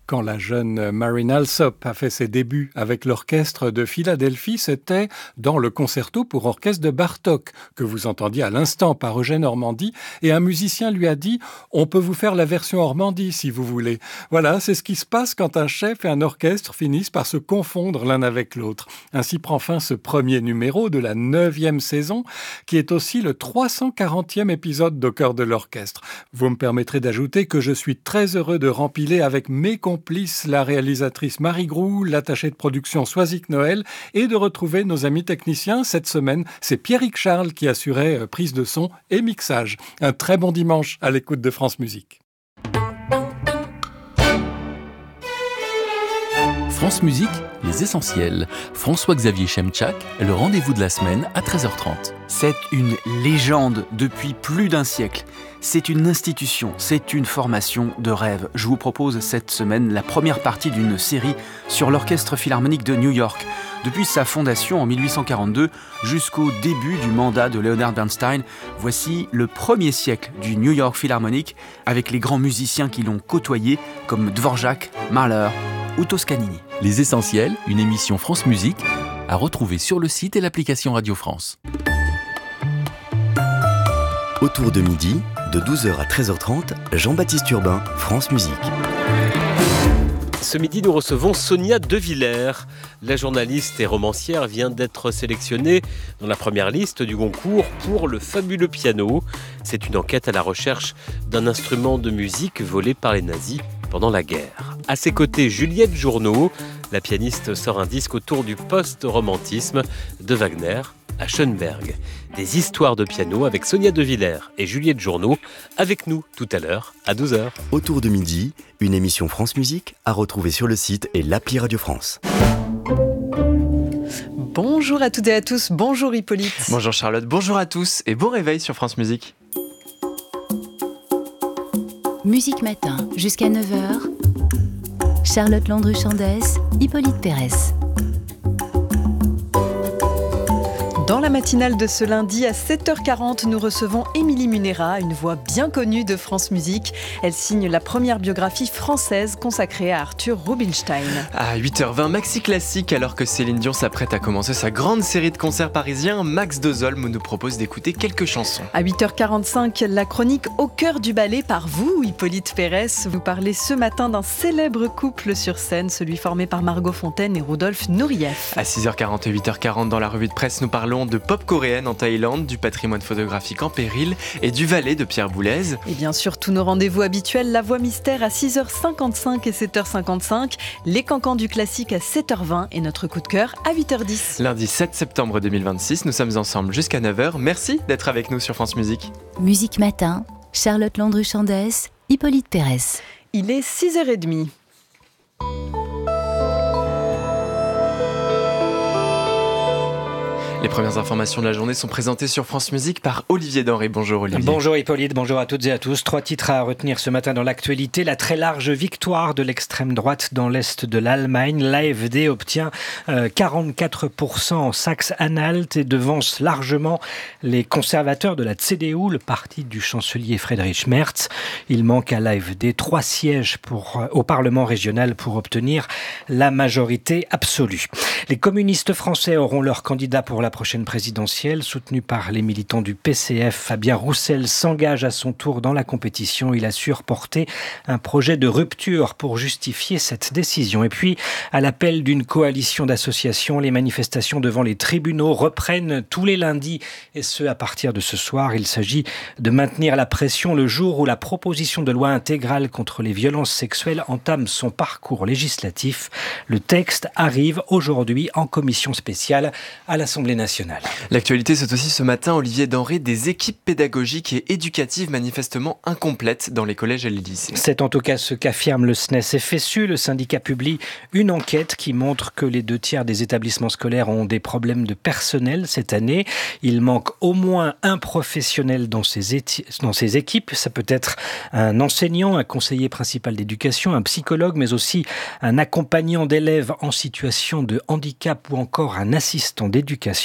Quand la jeune Marin Alsop a fait ses débuts avec l'orchestre de Philadelphie, c'était dans le concerto pour orchestre de Bartók, que vous entendiez à l'instant par Eugène Ormandy, et un musicien lui a dit « On peut vous faire la version Ormandy si vous voulez ». Voilà, c'est ce qui se passe quand un chef et un orchestre finissent par se confondre l'un avec l'autre. Ainsi prend fin ce premier numéro de la 9e saison, qui est aussi le 340e épisode d'Au cœur de l'orchestre. Vous me permettrez d'ajouter que je suis très heureux de rempiler avec mes complices la réalisatrice Marie Groux, l'attaché de production Soisic Noël et de retrouver nos amis techniciens. Cette semaine, c'est Pierrick Charles qui assurait prise de son et mixage. Un très bon dimanche à l'écoute de France Musique. France Musique, les essentiels. François-Xavier Chemchak, le rendez-vous de la semaine à 13h30. C'est une légende depuis plus d'un siècle. C'est une institution, c'est une formation de rêve. Je vous propose cette semaine la première partie d'une série sur l'Orchestre Philharmonique de New York. Depuis sa fondation en 1842 jusqu'au début du mandat de Leonard Bernstein, voici le premier siècle du New York Philharmonic avec les grands musiciens qui l'ont côtoyé comme Dvorak, Mahler ou Toscanini. Les essentiels, une émission France Musique à retrouver sur le site et l'application Radio France. Autour de midi, de 12h à 13h30, Jean-Baptiste Urbain, France Musique. Ce midi, nous recevons Sonia De Villers. La journaliste et romancière vient d'être sélectionnée dans la première liste du concours pour le fabuleux piano. C'est une enquête à la recherche d'un instrument de musique volé par les nazis pendant la guerre. À ses côtés, Juliette Journeau. La pianiste sort un disque autour du post-romantisme de Wagner à Schönberg. Des histoires de piano avec Sonia De Villers et Juliette Journeau avec nous tout à l'heure à 12h. Autour de midi, une émission France Musique à retrouver sur le site et l'appli Radio France. Bonjour à toutes et à tous, bonjour Hippolyte. Bonjour Charlotte, bonjour à tous et bon réveil sur France Musique. Musique Matin, jusqu'à 9h. Charlotte Landru-Chandès, Hippolyte Pérez. Dans la matinale de ce lundi à 7h40, nous recevons Émilie Munera, une voix bien connue de France Musique. Elle signe la première biographie française consacrée à Arthur Rubinstein. À 8h20, maxi classique, alors que Céline Dion s'apprête à commencer sa grande série de concerts parisiens, Max Dozolm nous propose d'écouter quelques chansons. À 8h45, la chronique Au cœur du ballet par vous, Hippolyte Pérez. Vous parlez ce matin d'un célèbre couple sur scène, celui formé par Margot Fontaine et Rodolphe Nureyev. À 6h40 et 8h40, dans la revue de presse, nous parlons de pop coréenne en Thaïlande, du patrimoine photographique en péril et du Valet de Pierre Boulez. Et bien sûr, tous nos rendez-vous habituels, la voix mystère à 6h55 et 7h55, les cancans du classique à 7h20 et notre coup de cœur à 8h10. Lundi 7 septembre 2026, nous sommes ensemble jusqu'à 9h. Merci d'être avec nous sur France Musique. Musique Matin, Charlotte Landru-Chandès, Hippolyte Pérez. Il est 6h30. Les premières informations de la journée sont présentées sur France Musique par Olivier Denré. Bonjour Olivier. Bonjour Hippolyte, bonjour à toutes et à tous. 3 titres à retenir ce matin dans l'actualité. La très large victoire de l'extrême droite dans l'est de l'Allemagne. L'AfD obtient 44% en Saxe-Anhalt et devance largement les conservateurs de la CDU, le parti du chancelier Friedrich Merz. Il manque à l'AfD 3 sièges au Parlement régional pour obtenir la majorité absolue. Les communistes français auront leur candidat pour la prochaine présidentielle. Soutenu par les militants du PCF, Fabien Roussel s'engage à son tour dans la compétition. Il assure porter un projet de rupture pour justifier cette décision. Et puis, à l'appel d'une coalition d'associations, les manifestations devant les tribunaux reprennent tous les lundis, et ce à partir de ce soir. Il s'agit de maintenir la pression le jour où la proposition de loi intégrale contre les violences sexuelles entame son parcours législatif. Le texte arrive aujourd'hui en commission spéciale à l'Assemblée nationale. L'actualité, c'est aussi ce matin, Olivier Denré, des équipes pédagogiques et éducatives manifestement incomplètes dans les collèges et les lycées. C'est en tout cas ce qu'affirme le SNES FSU. Le syndicat publie une enquête qui montre que les 2/3 des établissements scolaires ont des problèmes de personnel cette année. Il manque au moins un professionnel dans ces équipes. Ça peut être un enseignant, un conseiller principal d'éducation, un psychologue, mais aussi un accompagnant d'élèves en situation de handicap ou encore un assistant d'éducation.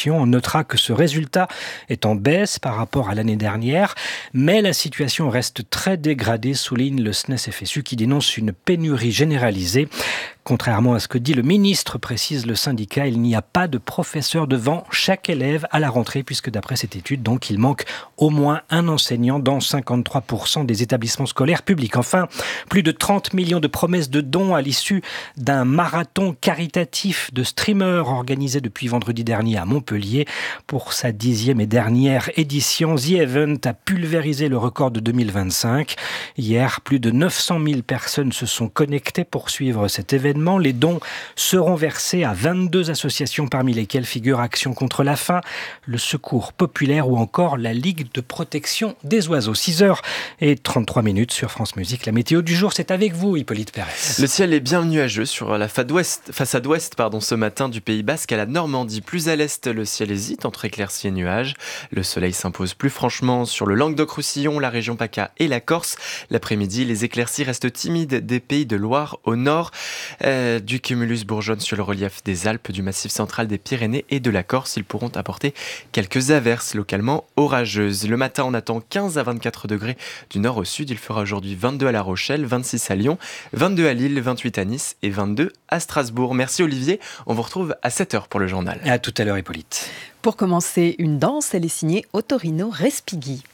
population. On notera que ce résultat est en baisse par rapport à l'année dernière, mais la situation reste très dégradée, souligne le SNES-FSU qui dénonce une pénurie généralisée. Contrairement à ce que dit le ministre, précise le syndicat, il n'y a pas de professeur devant chaque élève à la rentrée, puisque d'après cette étude, donc, il manque au moins un enseignant dans 53% des établissements scolaires publics. Enfin, plus de 30 millions de promesses de dons à l'issue d'un marathon caritatif de streamers organisé depuis vendredi dernier à Montpellier. Pour sa 10e et dernière édition, The Event a pulvérisé le record de 2025. Hier, plus de 900 000 personnes se sont connectées pour suivre cet événement. Les dons seront versés à 22 associations, parmi lesquelles figurent Action contre la faim, le Secours populaire ou encore la Ligue de protection des oiseaux. 6h33 sur France Musique. La météo du jour, c'est avec vous, Hippolyte Pérez. Le ciel est bien nuageux sur la façade ouest ce matin du Pays Basque à la Normandie. Plus à l'est, le ciel hésite entre éclaircies et nuages. Le soleil s'impose plus franchement sur le Languedoc-Roussillon, la région PACA et la Corse. L'après-midi, les éclaircies restent timides des Pays de Loire au nord. Du cumulus bourgeonne sur le relief des Alpes, du massif central des Pyrénées et de la Corse. Ils pourront apporter quelques averses localement orageuses. Le matin, on attend 15 à 24 degrés du nord au sud. Il fera aujourd'hui 22 à La Rochelle, 26 à Lyon, 22 à Lille, 28 à Nice et 22 à Strasbourg. Merci Olivier. On vous retrouve à 7h pour le journal. À tout à l'heure, Hippolyte. Pour commencer, une danse, elle est signée Ottorino Respighi.